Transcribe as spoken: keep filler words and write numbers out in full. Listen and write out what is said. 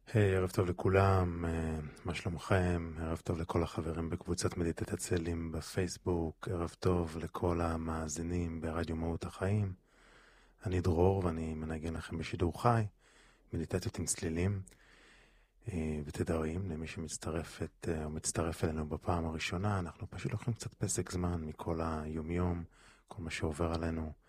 היי, ערב טוב לכולם, אה, מה שלומכם? ערב טוב לכל החברים בקבוצת מדיטת צאלים בפייסבוק, ערב טוב לכל המאזינים ברדיו מהות החיים. אני דרור ואני מנגן לכם בשידור חי, מדיטציות עם צלילים אה, ותדרים. למי שמצטרפת אה, או מצטרף אלינו בפעם הראשונה, אנחנו פשוט לוקחים קצת פסק זמן מכל היומיום, כל מה שעובר עלינו,